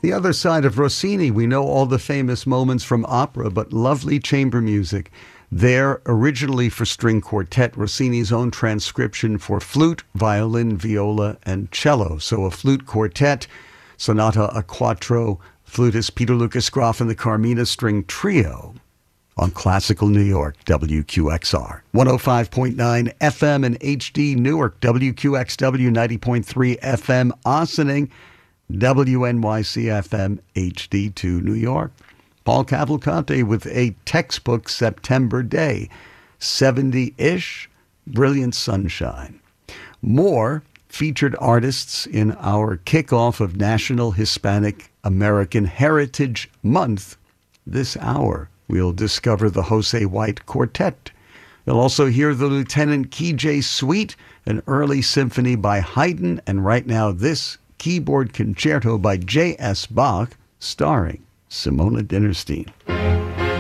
The other side of Rossini, we know all the famous moments from opera, but lovely chamber music. There, originally for string quartet, Rossini's own transcription for flute, violin, viola, and cello. So a flute quartet, sonata a quattro, flutist Peter Lucas Graf and the Carmina String Trio on Classical New York, WQXR. 105.9 FM and HD Newark, WQXW 90.3 FM Ossining, WNYC FM HD2 New York. Paul Cavalcante with a textbook September day. 70-ish, brilliant sunshine. More featured artists in our kickoff of National Hispanic American Heritage Month. This hour, we'll discover the Jose White Quartet. You'll also hear the Lieutenant Kijé Suite, an early symphony by Haydn, and right now this keyboard concerto by J.S. Bach, starring Simona Dinnerstein.